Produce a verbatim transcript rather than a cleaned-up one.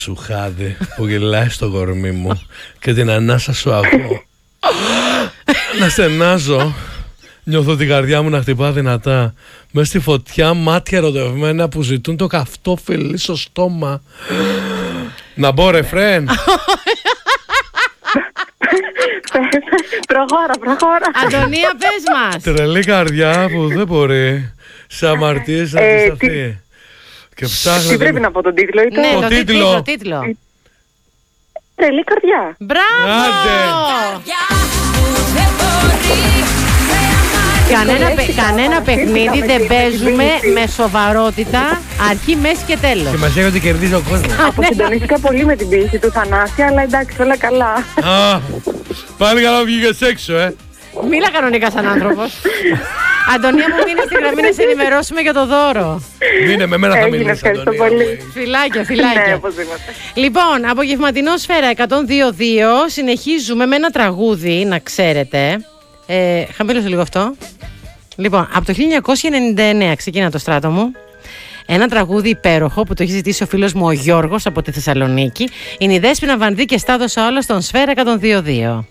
σου χάδι που γελάει στο κορμί μου και την ανάσα σου ακούω να στενάζω. Νιώθω την καρδιά μου να χτυπά δυνατά. Μες στη φωτιά μάτια ερωτευμένα που ζητούν το καυτό φιλί στο στόμα. Να μπω ρεφρέν. Προχώρα, προχώρα. Αντωνία, πες μας. Τρελή καρδιά που δεν μπορεί σε αμαρτίες να αντισταθεί. Και ψάχνω. Τι πρέπει να πω τον τίτλο ή το... Ναι, το το τίτλο. τίτλο, τίτλο. Τρελή καρδιά. Μπράβο! Άντε. Κανένα, παι- κανένα παιχνίδι δεν παίζουμε με σοβαρότητα, αρχή, μέση και τέλος. Σημασία ότι κερδίζει ο κόσμος. Αποσυντονίστηκα πολύ με την ποιήση του Θανάση, αλλά εντάξει, όλα καλά. Α, πάλι καλά βγήκες έξω, ε. Μίλα κανονικά σαν άνθρωπος. Αντωνία μου, μείνε στη γραμμή να σε ενημερώσουμε για το δώρο. Μείνε με μένα θα Έγινε, μιλήσεις, ευχαριστώ Αντωνία. πολύ. Φιλάκια, Ναι, φιλάκια. οπωσδήποτε. Λοιπόν, απογευματινό Σφαίρα εκατόν δύο δύο. Συνεχίζουμε με ένα τραγούδι, να ξέρετε. Ε, χαμήλωσε λίγο αυτό. Λοιπόν, από το χίλια εννιακόσια ενενήντα εννέα ξεκίνα το Στράτο μου. Ένα τραγούδι υπέροχο που το έχει ζητήσει ο φίλος μου ο Γιώργος από τη Θεσσαλονίκη. Είναι η Δέσποινα Βανδύ και στα έδωσα όλα στον Σφαίρα εκατόν δύο δύο.